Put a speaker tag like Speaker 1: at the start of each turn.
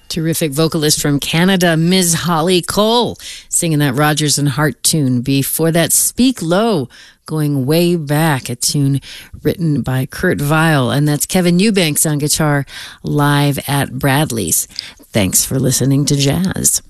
Speaker 1: Terrific vocalist from Canada, Ms. Holly Cole, singing that Rodgers and Hart tune. Before that, Speak Low, going way back, a tune written by Kurt Vile. And that's Kevin Eubanks on guitar live at Bradley's. Thanks for listening to Jazz.